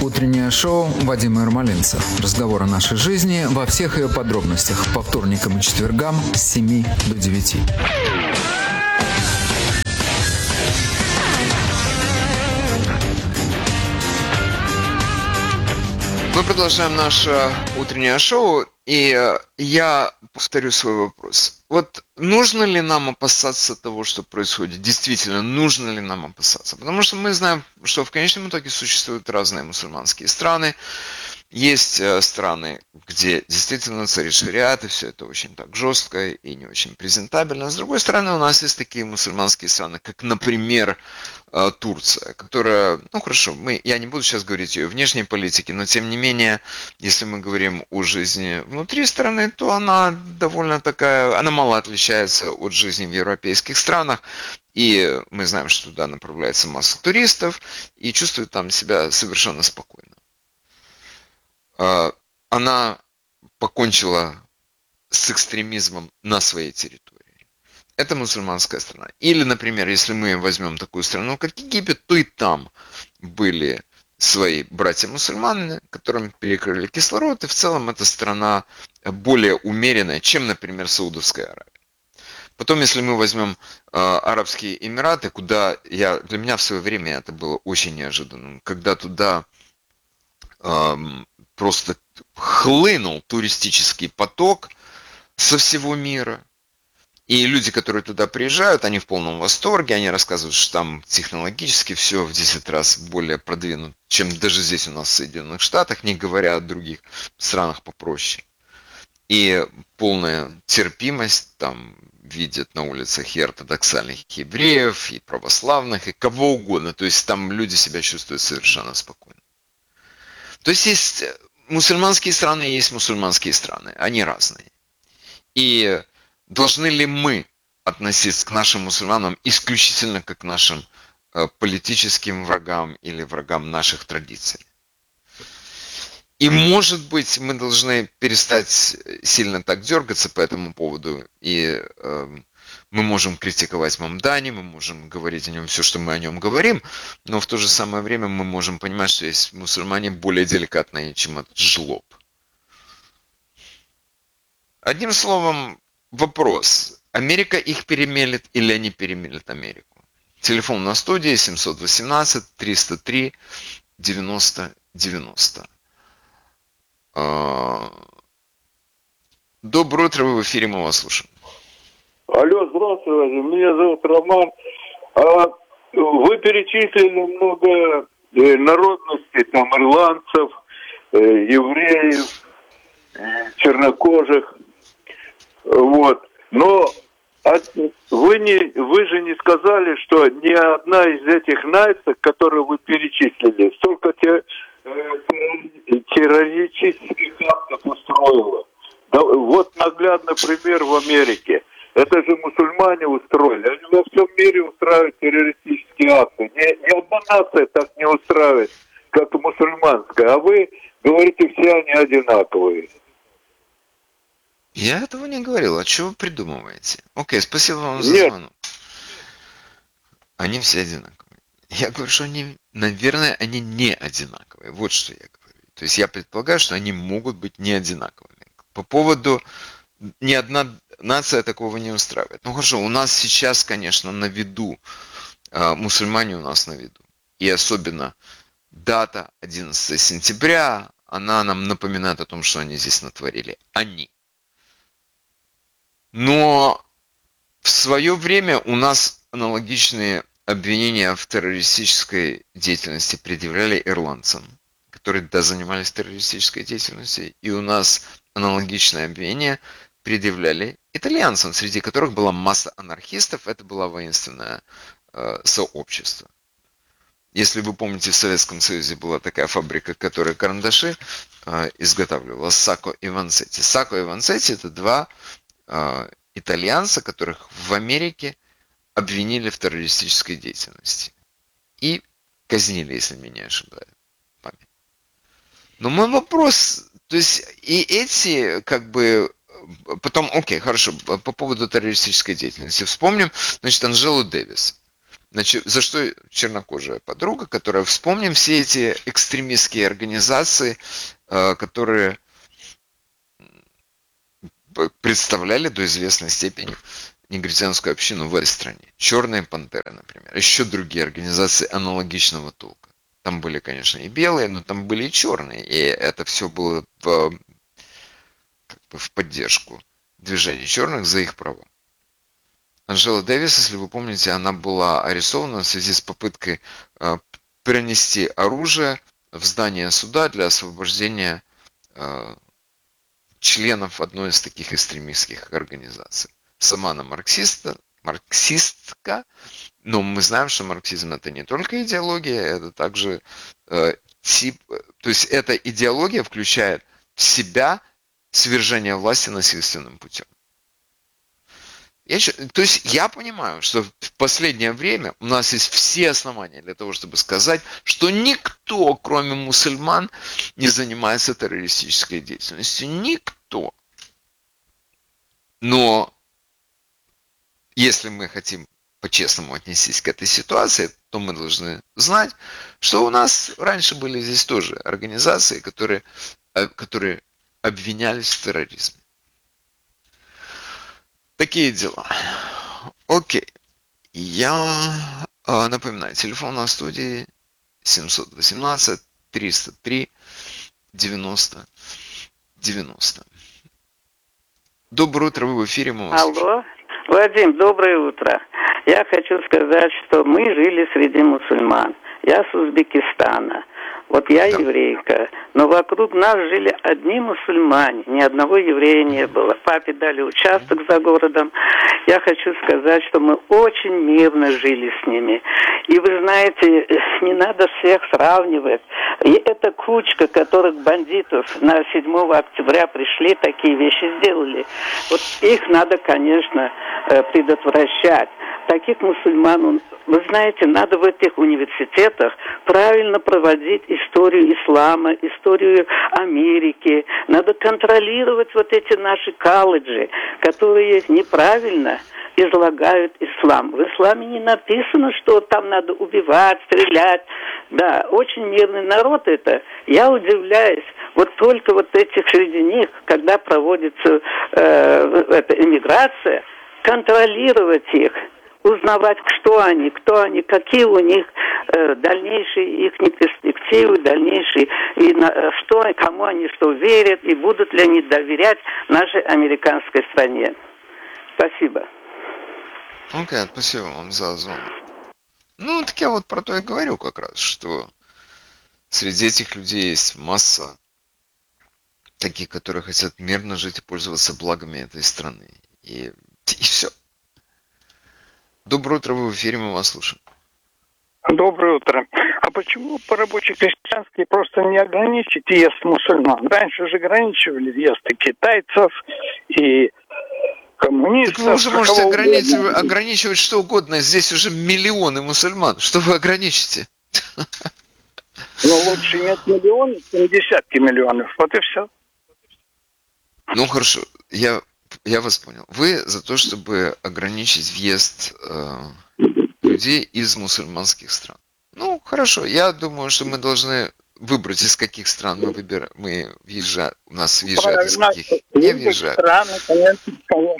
Утреннее шоу Вадима Ермолинца. Разговор о нашей жизни во всех ее подробностях. По вторникам и четвергам с 7 до 9. Мы продолжаем наше утреннее шоу, и я повторю свой вопрос. Вот нужно ли нам опасаться того, что происходит? Действительно, нужно ли нам опасаться? Потому что мы знаем, что в конечном итоге существуют разные мусульманские страны. Есть страны, где действительно царит шариат, и все это очень так жестко и не очень презентабельно. С другой стороны, у нас есть такие мусульманские страны, как, например, Турция, которая, ну хорошо, я не буду сейчас говорить о ее внешней политике, но тем не менее, если мы говорим о жизни внутри страны, то она довольно такая, она мало отличается от жизни в европейских странах. И мы знаем, что туда направляется масса туристов и чувствует там себя совершенно спокойно. Она покончила с экстремизмом на своей территории. Это мусульманская страна. Или, например, если мы возьмем такую страну, как Египет, то и там были свои братья-мусульмане, которым перекрыли кислород, и в целом эта страна более умеренная, чем, например, Саудовская Аравия. Потом, если мы возьмем Арабские Эмираты, куда для меня в свое время это было очень неожиданным, когда туда просто хлынул туристический поток со всего мира. И люди, которые туда приезжают, они в полном восторге, они рассказывают, что там технологически все в 10 раз более продвинуто, чем даже здесь у нас в Соединенных Штатах, не говоря о других странах попроще. И полная терпимость, там видят на улицах и ортодоксальных евреев, и православных, и кого угодно. То есть там люди себя чувствуют совершенно спокойно. То есть мусульманские страны есть мусульманские страны, они разные. И должны ли мы относиться к нашим мусульманам исключительно как к нашим политическим врагам или врагам наших традиций? И, может быть, мы должны перестать сильно так дергаться по этому поводу, и мы можем критиковать Мамдани, мы можем говорить о нем все, что мы о нем говорим, но в то же самое время мы можем понимать, что есть мусульмане более деликатные, чем этот жлоб. Одним словом, вопрос. Америка их перемелет или они перемелят Америку? Телефон на студии 718-303-90-90. Доброе утро, вы в эфире, мы вас слушаем. Алло, здравствуйте, меня зовут Роман. Вы перечислили много народностей, там ирландцев, евреев, чернокожих. Вот. Но вы же не сказали, что ни одна из этих наций, которые вы перечислили, столько террористических актов устроила. Да, вот наглядный пример в Америке. Это же мусульмане устроили. Они во всем мире устраивают террористические акты. Ни одна нация так не устраивает, как мусульманская. А вы говорите, все они одинаковые. Я этого не говорил. А что вы придумываете? Окей, спасибо вам за звонок. Они все одинаковые. Я говорю, что они, наверное, они не одинаковые. Вот что я говорю. То есть я предполагаю, что они могут быть не одинаковыми. По поводу ни одна нация такого не устраивает. Ну хорошо, у нас сейчас, конечно, на виду, мусульмане у нас на виду. И особенно дата 11 сентября, она нам напоминает о том, что они здесь натворили. Они. Но в свое время у нас аналогичные обвинения в террористической деятельности предъявляли ирландцам, которые занимались террористической деятельностью, и у нас аналогичное обвинение предъявляли итальянцам, среди которых была масса анархистов, это было воинственное сообщество. Если вы помните, в Советском Союзе была такая фабрика, которая карандаши изготавливала, Сакко и Ванцетти. Сакко и Ванцетти — это два итальянца, которых в Америке обвинили в террористической деятельности. И казнили, если меня не ошибаю память. Но мой вопрос, то есть и эти как бы потом, окей, хорошо, по поводу террористической деятельности. Вспомним, значит, Анжелу Дэвис. Значит, за что чернокожая подруга, которая, вспомним все эти экстремистские организации, которые представляли до известной степени негритянскую общину в этой стране. Черные пантеры, например. Еще другие организации аналогичного толка. Там были, конечно, и белые, но там были и черные. И это все было в поддержку движения черных за их права. Анжела Дэвис, если вы помните, она была арестована в связи с попыткой перенести оружие в здание суда для освобождения членов одной из таких экстремистских организаций. Сама она марксистка, но мы знаем, что марксизм это не только идеология, это также тип, то есть эта идеология включает в себя свержение власти насильственным путем. То есть я понимаю, что в последнее время у нас есть все основания для того, чтобы сказать, что никто, кроме мусульман, не занимается террористической деятельностью. Никто. Но если мы хотим по-честному отнестись к этой ситуации, то мы должны знать, что у нас раньше были здесь тоже организации, которые обвинялись в терроризме. Такие дела. Окей. Я напоминаю, телефон на студии 718-303-90-90. Доброе утро, вы в эфире, мы вас слушаем. Алло, Вадим, доброе утро. Я хочу сказать, что мы жили среди мусульман. Я с Узбекистана. Вот я еврейка, но вокруг нас жили одни мусульмане, ни одного еврея не было. Папе дали участок за городом. Я хочу сказать, что мы очень мирно жили с ними. И вы знаете, не надо всех сравнивать. И эта кучка, которых бандитов на 7 октября пришли, такие вещи сделали. Вот их надо, конечно, предотвращать. Таких мусульман, вы знаете, надо в этих университетах правильно проводить историю ислама, историю Америки. Надо контролировать вот эти наши колледжи, которые неправильно излагают ислам. В исламе не написано, что там надо убивать, стрелять. Да, очень мирный народ это. Я удивляюсь. Вот только вот этих среди них, когда проводится эта иммиграция, контролировать их, узнавать, кто они, какие у них дальнейшие их перспективы, дальнейшие, и кому они что верят, и будут ли они доверять нашей американской стране. Спасибо. Окей, спасибо вам за звонок. Ну, так я вот про то и говорю как раз, что среди этих людей есть масса таких, которые хотят мирно жить и пользоваться благами этой страны. И все. Доброе утро, вы в эфире, мы вас слушаем. Доброе утро. А почему по рабоче-крестьянски просто не ограничить въезд мусульман? Раньше же ограничивали въезд и китайцев, и коммунистов. Так вы уже можете ограничивать что угодно. Здесь уже миллионы мусульман. Что вы ограничите? Но лучше иметь миллионы, чем десятки миллионов. Вот и все. Ну хорошо, я вас понял. Вы за то, чтобы ограничить въезд людей из мусульманских стран. Ну, хорошо. Я думаю, что мы должны выбрать, из каких стран мы въезжаем. У нас въезжают, из каких не въезжают. Страны, конечно.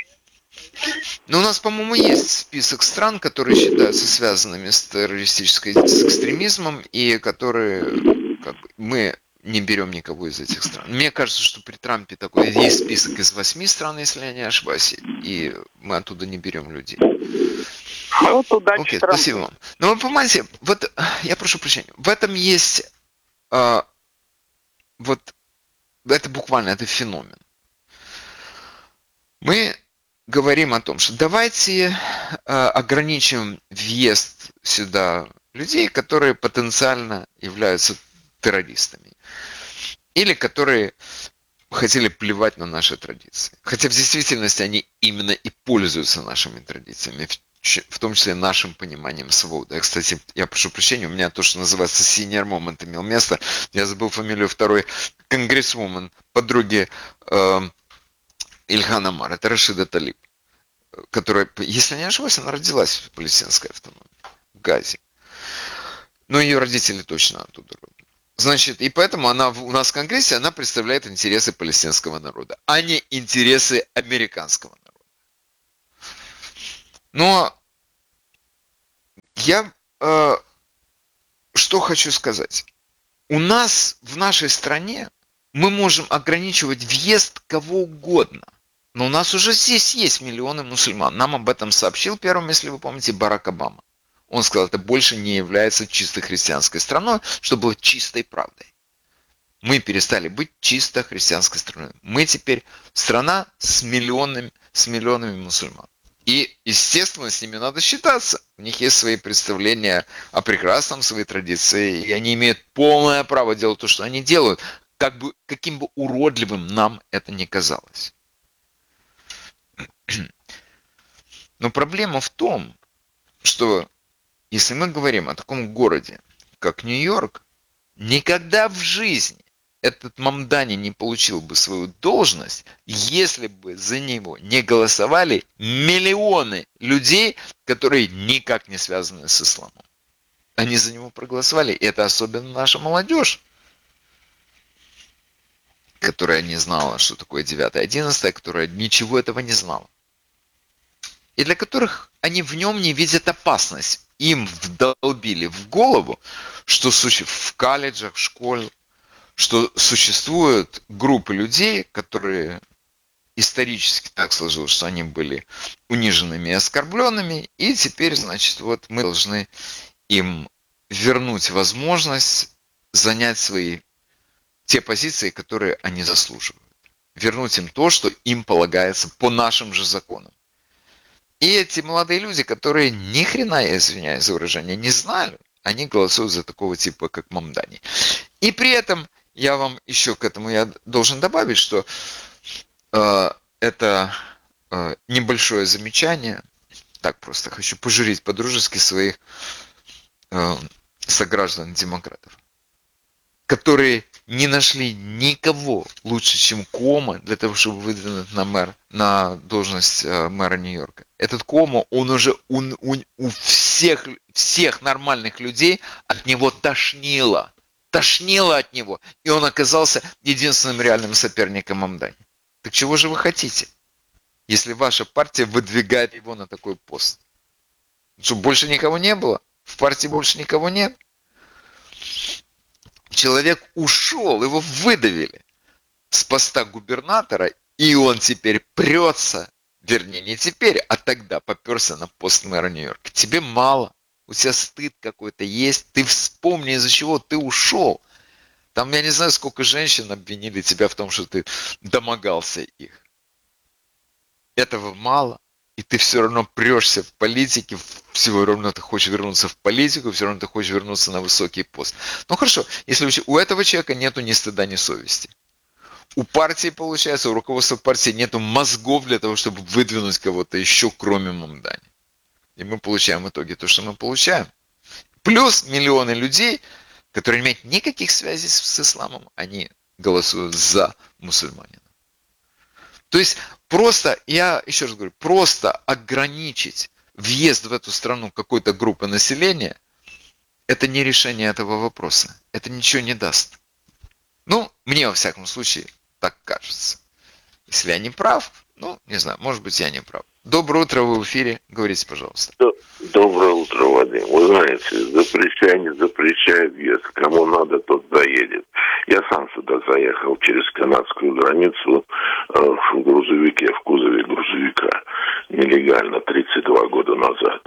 Но у нас, по-моему, есть список стран, которые считаются связанными с с экстремизмом, и которые мы не берем никого из этих стран. Мне кажется, что при Трампе такой есть список из 8 стран, если я не ошибаюсь, и мы оттуда не берем людей. Вот удачи. Окей, спасибо вам. Но вы понимаете, вот я прошу прощения, в этом есть вот это буквально это феномен. Мы говорим о том, что давайте ограничим въезд сюда людей, которые потенциально являются террористами. Или которые хотели плевать на наши традиции. Хотя в действительности они именно и пользуются нашими традициями, в том числе нашим пониманием свободы. Кстати, я прошу прощения, у меня то, что называется senior moment имел место. Я забыл фамилию второй конгрессвумен, подруги Ильхан Омар. Это Рашида Талиб, которая, если не ошибаюсь, она родилась в палестинской автономии. Газе. Но ее родители точно оттуда родом. Значит, и поэтому она у нас в Конгрессе, она представляет интересы палестинского народа, а не интересы американского народа. Но я что хочу сказать. У нас в нашей стране мы можем ограничивать въезд кого угодно. Но у нас уже здесь есть миллионы мусульман. Нам об этом сообщил первым, если вы помните, Барак Обама. Он сказал, это больше не является чисто христианской страной, что было чистой правдой. Мы перестали быть чисто христианской страной. Мы теперь страна с миллионами мусульман. И, естественно, с ними надо считаться. У них есть свои представления о прекрасном, свои традиции, и они имеют полное право делать то, что они делают, каким бы уродливым нам это ни казалось. Но проблема в том, что если мы говорим о таком городе, как Нью-Йорк, никогда в жизни этот Мамдани не получил бы свою должность, если бы за него не голосовали миллионы людей, которые никак не связаны с исламом. Они за него проголосовали, и это особенно наша молодежь, которая не знала, что такое 9-11, которая ничего этого не знала. И для которых они в нем не видят опасность. Им вдолбили в голову, что в колледжах, в школе, что существуют группы людей, которые исторически так сложилось, что они были униженными и оскорбленными, и теперь, значит, вот мы должны им вернуть возможность занять те позиции, которые они заслуживают. Вернуть им то, что им полагается по нашим же законам. И эти молодые люди, которые ни хрена, я извиняюсь за выражение, не знали, они голосуют за такого типа, как Мамдани. И при этом я вам еще к этому должен добавить, что это небольшое замечание, так просто хочу пожурить по-дружески своих сограждан-демократов, которые не нашли никого лучше, чем Куомо, для того, чтобы выдвинуть на должность мэра Нью-Йорка. Этот Куомо, он уже у всех нормальных людей от него тошнило. Тошнило от него. И он оказался единственным реальным соперником Мамдани. Так чего же вы хотите, если ваша партия выдвигает его на такой пост? Чтобы больше никого не было? В партии больше никого нет? Человек ушел, его выдавили с поста губернатора, и он теперь прется, вернее, не теперь, а тогда поперся на пост мэра Нью-Йорка. Тебе мало, у тебя стыд какой-то есть, ты вспомни, из-за чего ты ушел. Там, я не знаю, сколько женщин обвинили тебя в том, что ты домогался их. Этого мало, и ты все равно прешься в политике, все равно ты хочешь вернуться в политику, все равно ты хочешь вернуться на высокий пост. Ну хорошо, если у этого человека нету ни стыда, ни совести. У партии, получается, у руководства партии нету мозгов для того, чтобы выдвинуть кого-то еще, кроме Мамдани. И мы получаем в итоге то, что мы получаем. Плюс миллионы людей, которые не имеют никаких связей с исламом, они голосуют за мусульманина. То есть просто, я еще раз говорю, просто ограничить въезд в эту страну какой-то группы населения, это не решение этого вопроса. Это ничего не даст. Ну, мне во всяком случае так кажется. Если я не прав, ну, не знаю, может быть, я не прав. Доброе утро, вы в эфире. Говорите, пожалуйста. Доброе утро, Вадим. Вы знаете, запрещай, не запрещай въезд. Кому надо, тот заедет. Я сам сюда заехал через канадскую границу в грузовике, в кузове грузовика. Нелегально, 32 года назад.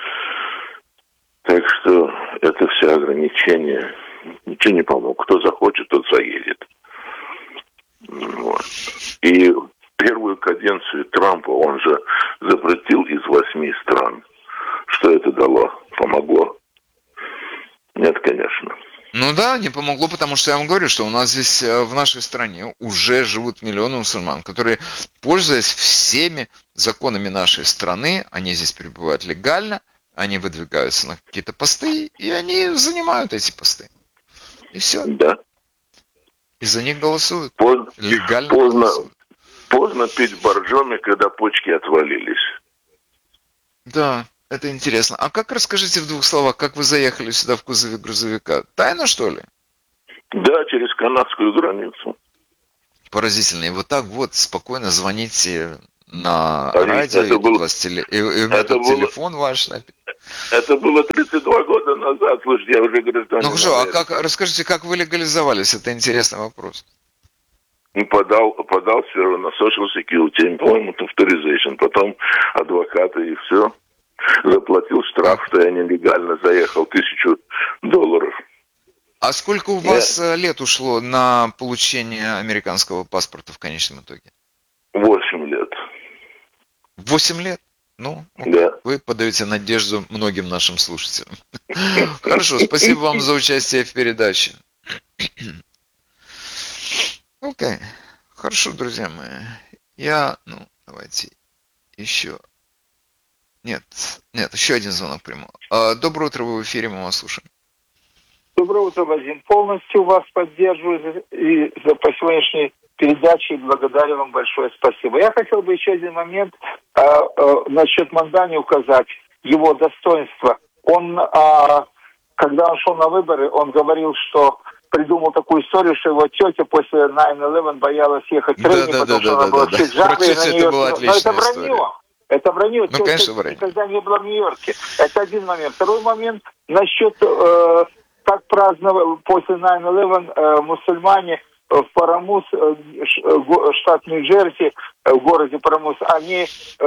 Так что это все ограничения ничего не помог. Кто захочет, тот заедет. Вот. И первую каденцию Трампа он же запретил из 8 стран. Что это дало? Помогло? Нет, конечно. Ну да, не помогло, потому что я вам говорю, что у нас здесь в нашей стране уже живут миллионы мусульман, которые, пользуясь всеми законами нашей страны, они здесь пребывают легально, они выдвигаются на какие-то посты, и они занимают эти посты. И все. Да. И за них голосуют. Легально голосуют. Поздно пить боржоми, когда почки отвалились. Да. Это интересно. А как, расскажите в двух словах, как вы заехали сюда в кузове грузовика? Тайно, что ли? Да, через канадскую границу. Поразительно. И вот так вот спокойно звоните на А радио, это и, было- у вас и у меня это тут было- телефон ваш. Это было 32 года назад, слушайте, я уже гражданин. Ну хорошо, а Америки. расскажите, как вы легализовались? Это интересный вопрос. И подал сперва на Social Security, Employment Authorization, потом адвокаты и все. Заплатил штраф, что я нелегально заехал, $1000. А сколько у вас лет ушло на получение американского паспорта в конечном итоге? 8 лет. 8 лет? Ну, Да. вы подаете надежду многим нашим слушателям. Хорошо, спасибо вам за участие в передаче. Окей. Хорошо, друзья мои. Давайте еще. Нет, еще один звонок приму. Доброе утро, вы в эфире, мы вас слушаем. Доброе утро, Вадим. Полностью вас поддерживаю и по сегодняшней передаче и благодарю вам большое спасибо. Я хотел бы еще один момент насчет Мандани указать, его достоинство. Он, когда он шел на выборы, он говорил, что придумал такую историю, что его тетя после 9/11 боялась ехать в трейне, потому что она была в хиджабе. Про тетю это была отличная это история. вранье. Это вранье. Ну, конечно, вранье. Никогда не было в Нью-Йорке. Это один момент. Второй момент насчет, как праздновали после 9/11 мусульмане в Парамус, штат Нью-Джерси, в городе Парамус, они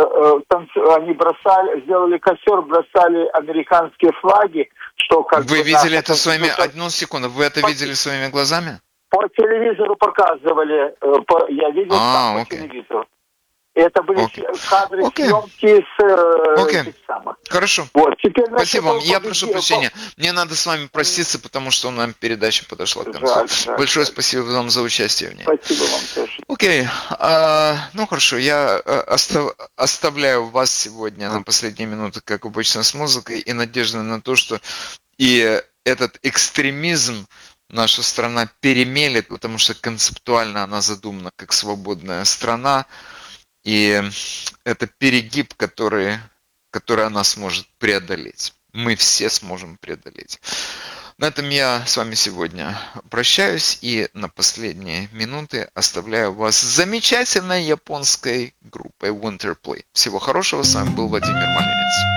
сделали костер, бросали американские флаги, что как Вы бы видели наша это своими... конституция- Одну секунду, вы это видели своими глазами? По телевизору показывали, я видел по окей. телевизору. Это были Окей. кадры Окей. съемки с Окей. этих самых. Хорошо. Вот, теперь Спасибо вам. насчет Я победи- прошу прощения. Мне надо с вами проститься, потому что нам передача подошла к концу. Жаль. Большое спасибо вам за участие в ней. Спасибо вам тоже. Окей. Ну хорошо, я оставляю вас сегодня на последние минуты, как обычно, с музыкой и надеждой на то, что и этот экстремизм наша страна перемелет, потому что концептуально она задумана как свободная страна. И это перегиб, который она сможет преодолеть. Мы все сможем преодолеть. На этом я с вами сегодня прощаюсь и на последние минуты оставляю вас с замечательной японской группой Winterplay. Всего хорошего, с вами был Владимир Малинец.